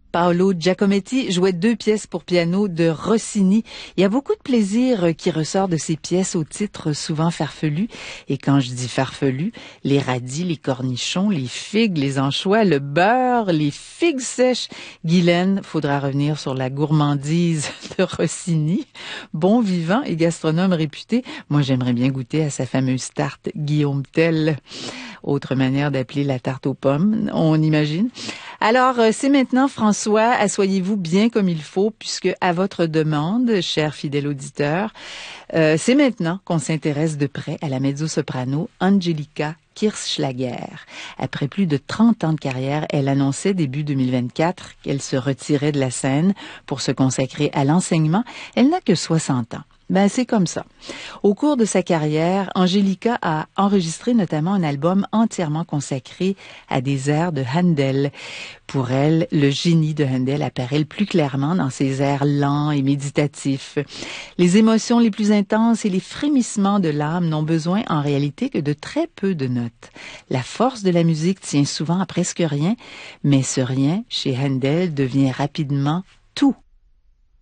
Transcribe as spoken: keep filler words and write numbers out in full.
Paolo Giacometti jouait deux pièces pour piano de Rossini. Il y a beaucoup de plaisir qui ressort de ces pièces au titre souvent farfelu. Et quand je dis farfelu, les radis, les cornichons, les figues, les anchois, le beurre, les figues sèches. Guylaine, faudra revenir sur la gourmandise de Rossini. Bon vivant et gastronome réputé, moi j'aimerais bien goûter à sa fameuse tarte Guillaume Tell. Autre manière d'appeler la tarte aux pommes, on imagine. Alors, c'est maintenant, François, asseyez-vous bien comme il faut, puisque à votre demande, cher fidèle auditeur, euh, c'est maintenant qu'on s'intéresse de près à la mezzo-soprano Angelica Kirchschlager. Après plus de trente ans de carrière, elle annonçait début deux mille vingt-quatre qu'elle se retirait de la scène pour se consacrer à l'enseignement. Elle n'a que soixante ans. Ben, c'est comme ça. Au cours de sa carrière, Angelica a enregistré notamment un album entièrement consacré à des airs de Handel. Pour elle, le génie de Handel apparaît le plus clairement dans ses airs lents et méditatifs. Les émotions les plus intenses et les frémissements de l'âme n'ont besoin en réalité que de très peu de notes. La force de la musique tient souvent à presque rien, mais ce rien, chez Handel, devient rapidement tout.